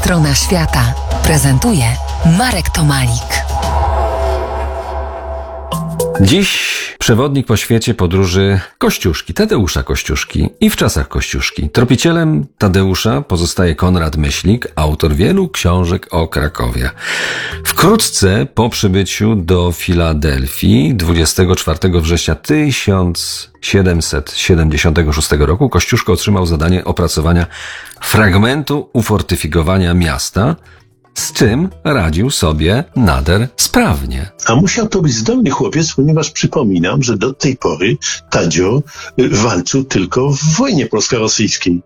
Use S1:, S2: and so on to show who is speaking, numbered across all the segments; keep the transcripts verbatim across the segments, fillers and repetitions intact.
S1: strona świata prezentuje Marek Tomalik.
S2: Dziś przewodnik po świecie podróży Kościuszki, Tadeusza Kościuszki i w czasach Kościuszki. Tropicielem Tadeusza pozostaje Konrad Myślik, autor wielu książek o Krakowie. Wkrótce po przybyciu do Filadelfii dwudziestego czwartego września tysiąc siedemset siedemdziesiątego szóstego roku Kościuszko otrzymał zadanie opracowania fragmentu ufortyfikowania miasta, z czym radził sobie nader sprawnie.
S3: A musiał to być zdolny chłopiec, ponieważ przypominam, że do tej pory Tadzio walczył tylko w wojnie polsko-rosyjskiej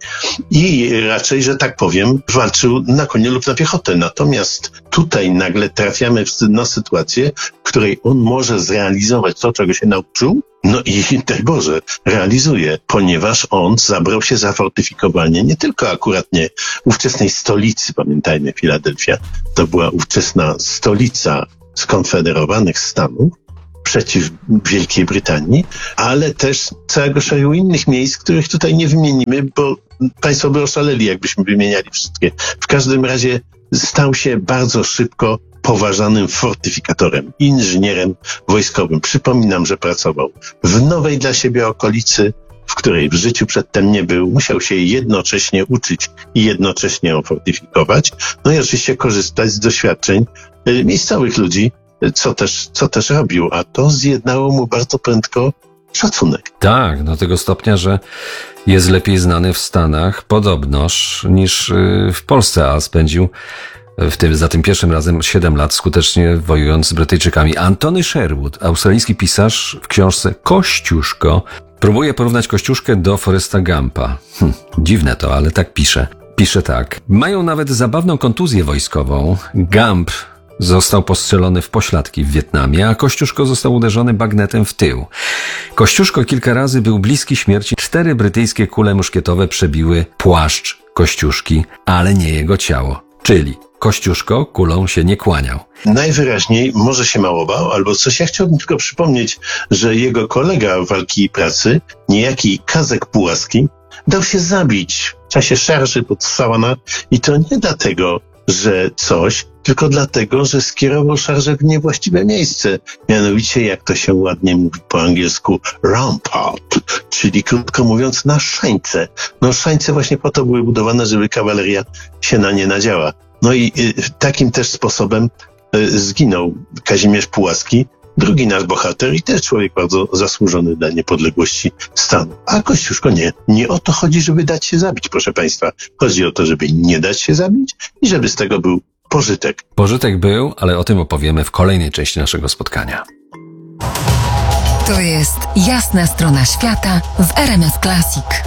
S3: i raczej, że tak powiem, walczył na konie lub na piechotę. Natomiast tutaj nagle trafiamy na sytuację, w której on może zrealizować to, czego się nauczył, no i daj Boże, realizuje, ponieważ on zabrał się za fortyfikowanie nie tylko akurat nie ówczesnej stolicy, pamiętajmy, Filadelfia, to była ówczesna stolica skonfederowanych Stanów przeciw Wielkiej Brytanii, ale też całego szeregu innych miejsc, których tutaj nie wymienimy, bo państwo by oszaleli, jakbyśmy wymieniali wszystkie. W każdym razie stał się bardzo szybko poważanym fortyfikatorem, inżynierem wojskowym. Przypominam, że pracował w nowej dla siebie okolicy, w której w życiu przedtem nie był. Musiał się jednocześnie uczyć i jednocześnie ją fortyfikować. No i oczywiście korzystać z doświadczeń y, miejscowych ludzi, co też, co też robił, a to zjednało mu bardzo prędko szacunek.
S2: Tak, do tego stopnia, że jest lepiej znany w Stanach podobnoż niż y, w Polsce, a spędził w tym, za tym pierwszym razem siedem lat skutecznie wojując z Brytyjczykami. Antony Sherwood, australijski pisarz, w książce Kościuszko próbuje porównać Kościuszkę do Forresta Gumpa. Hm, dziwne to, ale tak pisze. Pisze tak. Mają nawet zabawną kontuzję wojskową. Gump został postrzelony w pośladki w Wietnamie, a Kościuszko został uderzony bagnetem w tył. Kościuszko kilka razy był bliski śmierci. Cztery brytyjskie kule muszkietowe przebiły płaszcz Kościuszki, ale nie jego ciało. Czyli Kościuszko kulą się nie kłaniał.
S3: Najwyraźniej może się mało bał albo coś. Ja chciałbym tylko przypomnieć, że jego kolega walki i pracy, niejaki Kazek Pułaski, dał się zabić w czasie szarży pod Sałana i to nie dlatego, że coś, tylko dlatego, że skierował szarżę w niewłaściwe miejsce. Mianowicie, jak to się ładnie mówi po angielsku, rampart, czyli krótko mówiąc na szańce. No szańce właśnie po to były budowane, żeby kawaleria się na nie nadziała. No i y, takim też sposobem y, zginął Kazimierz Pułaski, drugi nasz bohater i też człowiek bardzo zasłużony dla niepodległości stanu. A Kościuszko nie. Nie o to chodzi, żeby dać się zabić, proszę państwa. Chodzi o to, żeby nie dać się zabić i żeby z tego był pożytek.
S2: Pożytek był, ale o tym opowiemy w kolejnej części naszego spotkania.
S1: To jest Jasna Strona Świata w R M F Classic.